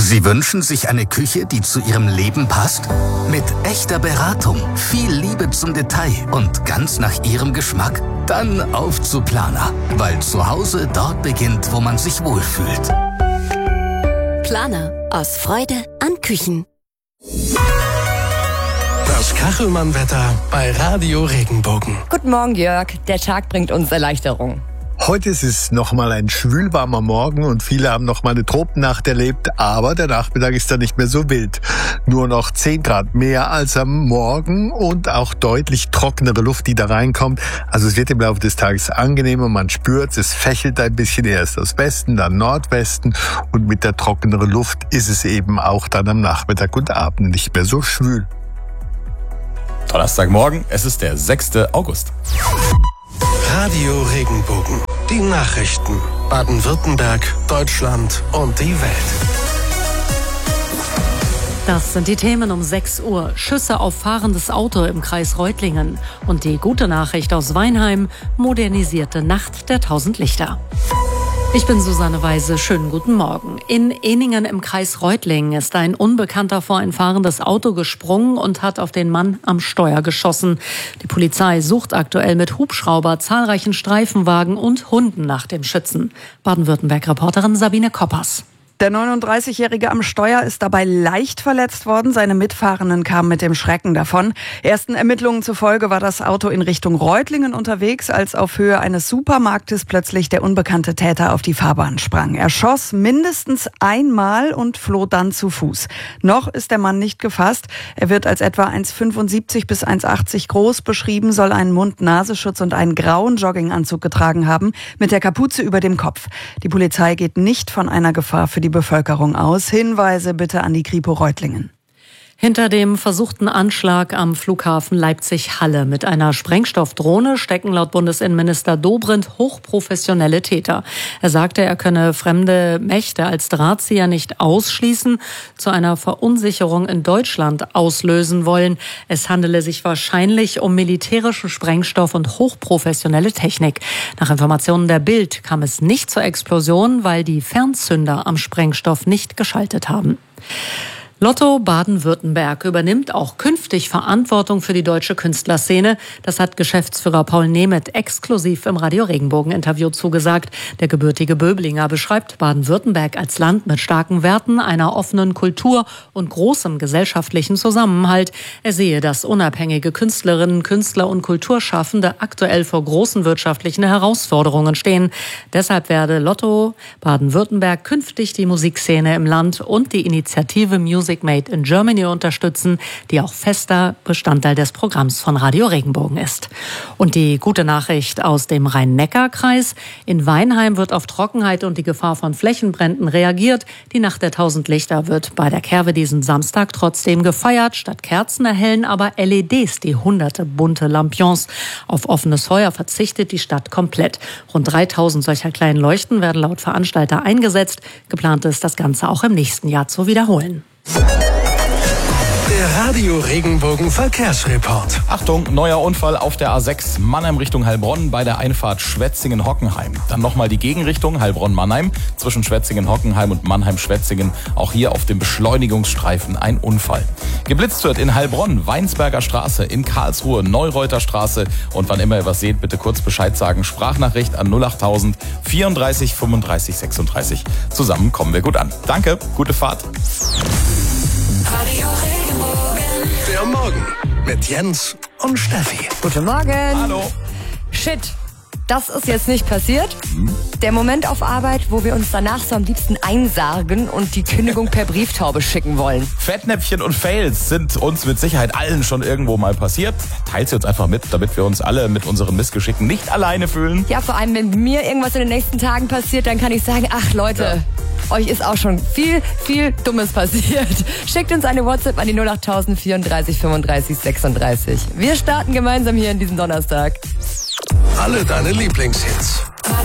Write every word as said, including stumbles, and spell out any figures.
Sie wünschen sich eine Küche, die zu Ihrem Leben passt? Mit echter Beratung, viel Liebe zum Detail und ganz nach Ihrem Geschmack? Dann auf zu Planer, weil zu Hause dort beginnt, wo man sich wohlfühlt. Planer, aus Freude an Küchen. Das Kachelmann-Wetter bei Radio Regenbogen. Guten Morgen, Jörg. Der Tag bringt uns Erleichterung. Heute ist es nochmal ein schwülwarmer Morgen und viele haben noch mal eine Tropennacht erlebt, aber der Nachmittag ist dann nicht mehr so wild. Nur noch zehn Grad mehr als am Morgen und auch deutlich trockenere Luft, die da reinkommt. Also es wird im Laufe des Tages angenehmer, man spürt, es fächelt ein bisschen erst aus Westen, dann Nordwesten und mit der trockeneren Luft ist es eben auch dann am Nachmittag und Abend nicht mehr so schwül. Donnerstagmorgen, es ist der sechster August. Radio Regenbogen. Die Nachrichten. Baden-Württemberg, Deutschland und die Welt. Das sind die Themen um sechs Uhr. Schüsse auf fahrendes Auto im Kreis Reutlingen. Und die gute Nachricht aus Weinheim, modernisierte Nacht der tausend Lichter. Ich bin Susanne Weise, schönen guten Morgen. In Ehningen im Kreis Reutlingen ist ein Unbekannter vor ein fahrendes Auto gesprungen und hat auf den Mann am Steuer geschossen. Die Polizei sucht aktuell mit Hubschrauber, zahlreichen Streifenwagen und Hunden nach dem Schützen. Baden-Württemberg-Reporterin Sabine Koppers. Der neununddreißigjährige am Steuer ist dabei leicht verletzt worden. Seine Mitfahrenden kamen mit dem Schrecken davon. Ersten Ermittlungen zufolge war das Auto in Richtung Reutlingen unterwegs, als auf Höhe eines Supermarktes plötzlich der unbekannte Täter auf die Fahrbahn sprang. Er schoss mindestens einmal und floh dann zu Fuß. Noch ist der Mann nicht gefasst. Er wird als etwa eins Komma fünfundsiebzig bis eins Komma achtzig groß beschrieben, soll einen Mund-Nasenschutz und einen grauen Jogginganzug getragen haben, mit der Kapuze über dem Kopf. Die Polizei geht nicht von einer Gefahr für die Bevölkerung aus. Hinweise bitte an die Kripo Reutlingen. Hinter dem versuchten Anschlag am Flughafen Leipzig-Halle mit einer Sprengstoffdrohne stecken laut Bundesinnenminister Dobrindt hochprofessionelle Täter. Er sagte, er könne fremde Mächte als Drahtzieher nicht ausschließen, zu einer Verunsicherung in Deutschland auslösen wollen. Es handele sich wahrscheinlich um militärischen Sprengstoff und hochprofessionelle Technik. Nach Informationen der Bild kam es nicht zur Explosion, weil die Fernzünder am Sprengstoff nicht geschaltet haben. Lotto Baden-Württemberg übernimmt auch künftig Verantwortung für die deutsche Künstlerszene. Das hat Geschäftsführer Paul Nemeth exklusiv im Radio Regenbogen-Interview zugesagt. Der gebürtige Böblinger beschreibt Baden-Württemberg als Land mit starken Werten, einer offenen Kultur und großem gesellschaftlichen Zusammenhalt. Er sehe, dass unabhängige Künstlerinnen, Künstler und Kulturschaffende aktuell vor großen wirtschaftlichen Herausforderungen stehen. Deshalb werde Lotto Baden-Württemberg künftig die Musikszene im Land und die Initiative Music Made in Germany unterstützen, die auch fester Bestandteil des Programms von Radio Regenbogen ist. Und die gute Nachricht aus dem Rhein-Neckar-Kreis. In Weinheim wird auf Trockenheit und die Gefahr von Flächenbränden reagiert. Die Nacht der tausend Lichter wird bei der Kerwe diesen Samstag trotzdem gefeiert. Statt Kerzen erhellen aber L E Ds die hunderte bunte Lampions. Auf offenes Feuer verzichtet die Stadt komplett. Rund dreitausend solcher kleinen Leuchten werden laut Veranstalter eingesetzt. Geplant ist, das Ganze auch im nächsten Jahr zu wiederholen. Der Radio Regenbogen Verkehrsreport. Achtung, neuer Unfall auf der A sechs Mannheim Richtung Heilbronn bei der Einfahrt Schwetzingen-Hockenheim. Dann nochmal die Gegenrichtung Heilbronn-Mannheim zwischen Schwetzingen-Hockenheim und Mannheim-Schwetzingen. Auch hier auf dem Beschleunigungsstreifen ein Unfall. Geblitzt wird in Heilbronn, Weinsberger Straße, in Karlsruhe, Neureuter Straße. Und wann immer ihr was seht, bitte kurz Bescheid sagen. Sprachnachricht an null achttausend vierunddreißig fünfunddreißig sechsunddreißig. Zusammen kommen wir gut an. Danke, gute Fahrt. Radio Regenbogen. Der Morgen mit Jens und Steffi. Guten Morgen. Hallo. Shit, das ist jetzt nicht passiert. Der Moment auf Arbeit, wo wir uns danach so am liebsten einsargen und die Kündigung per Brieftaube schicken wollen. Fettnäpfchen und Fails sind uns mit Sicherheit allen schon irgendwo mal passiert. Teilt sie uns einfach mit, damit wir uns alle mit unseren Missgeschicken nicht alleine fühlen. Ja, vor allem, wenn mir irgendwas in den nächsten Tagen passiert, dann kann ich sagen, ach Leute, ja. Euch ist auch schon viel, viel Dummes passiert. Schickt uns eine WhatsApp an die null achttausend vierunddreißig fünfunddreißig sechsunddreißig. Wir starten gemeinsam hier in diesem Donnerstag. Alle deine Lieblingshits